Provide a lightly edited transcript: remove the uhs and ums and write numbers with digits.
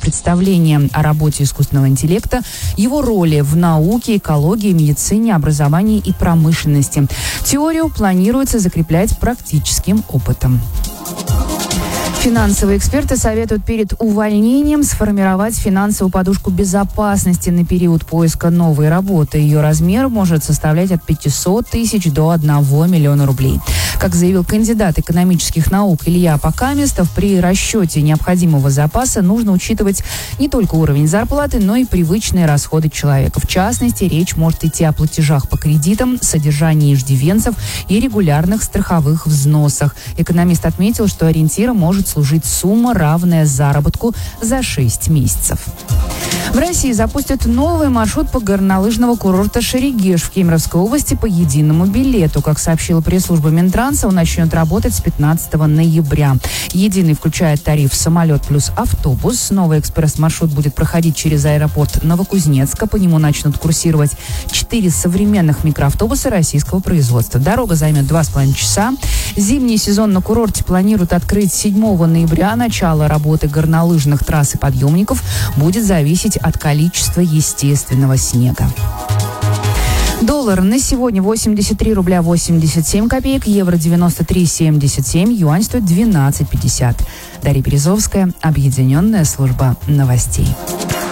представление о работе искусственного интеллекта, его роли в науке, экологии, медицине, образовании и промышленности. Теорию планируется закреплять практическим опытом. Финансовые эксперты советуют перед увольнением сформировать финансовую подушку безопасности на период поиска новой работы. Ее размер может составлять от 500 тысяч до 1 миллиона рублей. Как заявил кандидат экономических наук Илья Покаместов, при расчете необходимого запаса нужно учитывать не только уровень зарплаты, но и привычные расходы человека. В частности, речь может идти о платежах по кредитам, содержании иждивенцев и регулярных страховых взносах. Экономист отметил, что ориентиром может служить сумма, равная заработку за 6 месяцев. В России запустят новый маршрут по горнолыжного курорта Шерегеш в Кемеровской области по единому билету. Как сообщила пресс-служба Минтранса, он начнет работать с 15 ноября. Единый включает тариф самолет плюс автобус. Новый экспресс-маршрут будет проходить через аэропорт Новокузнецка. По нему начнут курсировать 4 современных микроавтобуса российского производства. Дорога займет 2,5 часа. Зимний сезон на курорте планируют открыть 7 ноября. Начало работы горнолыжных трасс и подъемников будет зависеть от количества естественного снега. Доллар на сегодня 83 рубля 87 копеек, евро 93,77, юань стоит 12,50. Дарья Березовская, Объединенная служба новостей.